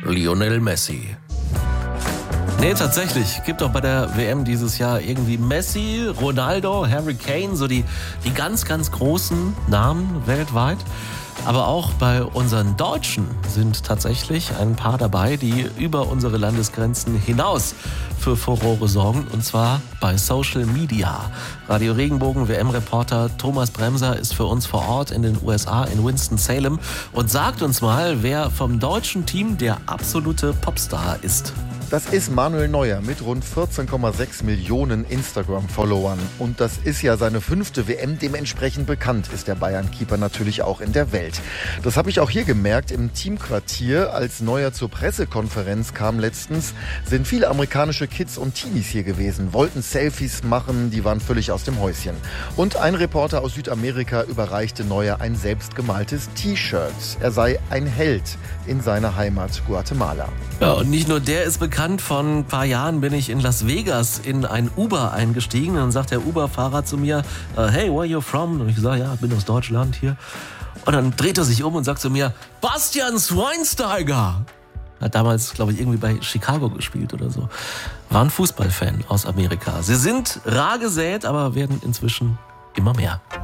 Lionel Messi. Nee, tatsächlich. Gibt auch bei der WM dieses Jahr irgendwie Messi, Ronaldo, Harry Kane, so die ganz, ganz großen Namen weltweit. Aber auch bei unseren Deutschen sind tatsächlich ein paar dabei, die über unsere Landesgrenzen hinaus für Furore sorgen. Und zwar bei Social Media. Radio Regenbogen WM-Reporter Thomas Bremser ist für uns vor Ort in den USA in Winston-Salem und sagt uns mal, wer vom deutschen Team der absolute Popstar ist. Das ist Manuel Neuer mit rund 14,6 Millionen Instagram-Followern. Und das ist ja seine 5. WM. Dementsprechend bekannt ist der Bayern-Keeper natürlich auch in der Welt. Das habe ich auch hier gemerkt im Teamquartier. Als Neuer zur Pressekonferenz kam letztens, sind viele amerikanische Kids und Teenies hier gewesen, wollten Selfies machen, die waren völlig aus dem Häuschen. Und ein Reporter aus Südamerika überreichte Neuer ein selbstgemaltes T-Shirt. Er sei ein Held in seiner Heimat Guatemala. Ja, und nicht nur der ist bekannt. Vor ein paar Jahren bin ich in Las Vegas in ein Uber eingestiegen. Dann sagt der Uber-Fahrer zu mir, hey, where are you from? Und ich sage, ja, bin aus Deutschland hier. Und dann dreht er sich um und sagt zu mir, Bastian Schweinsteiger. Hat damals, glaube ich, irgendwie bei Chicago gespielt oder so. War ein Fußballfan aus Amerika. Sie sind rar gesät, aber werden inzwischen immer mehr.